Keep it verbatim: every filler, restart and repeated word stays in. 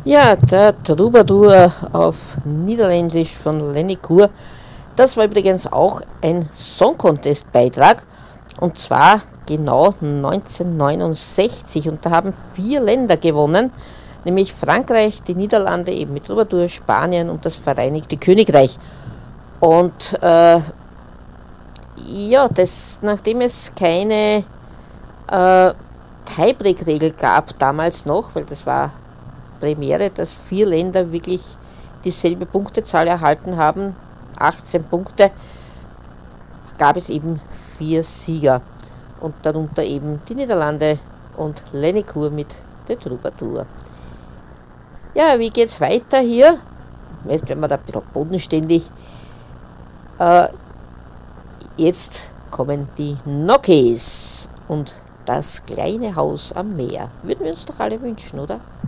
Ja, der Troubadour auf Niederländisch von Lenny Kur. Das war übrigens auch ein Song Contest Beitrag und zwar genau neunzehnhundertneunundsechzig und da haben vier Länder gewonnen, nämlich Frankreich, die Niederlande eben mit Troubadour, Spanien und das Vereinigte Königreich. Und äh, ja, das, nachdem es keine äh, Tiebreak-Regel gab damals noch, weil das war Premiere, dass vier Länder wirklich dieselbe Punktezahl erhalten haben, achtzehn Punkte, gab es eben vier Sieger und darunter eben die Niederlande und Lenny Kur mit der Troubadour. Ja, wie geht's weiter hier? Jetzt werden wir da ein bisschen bodenständig. Äh, jetzt kommen die Gnocchis und das kleine Haus am Meer. Würden wir uns doch alle wünschen, oder?